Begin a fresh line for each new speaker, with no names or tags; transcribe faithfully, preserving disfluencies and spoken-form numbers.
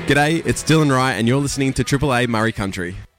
G'day, it's Dylan Wright and you're listening to Triple A Murray Country.